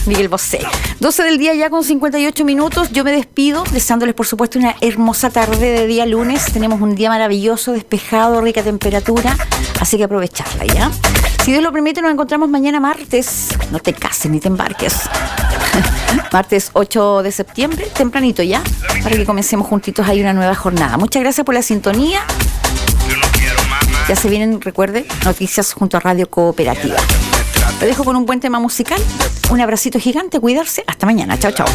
Miguel Bosé. 12 del día ya con 58 minutos. Yo me despido, deseándoles por supuesto una hermosa tarde de día lunes. Tenemos un día maravilloso, despejado, rica temperatura, así que aprovecharla, ¿ya? Si Dios lo permite, nos encontramos mañana martes. No te cases ni te embarques. Martes 8 de septiembre, tempranito ya, para que comencemos juntitos ahí una nueva jornada. Muchas gracias por la sintonía. Ya se vienen, recuerde, noticias junto a Radio Cooperativa. Te dejo con un buen tema musical. Un abracito gigante, cuidarse. Hasta mañana. Chao, chao.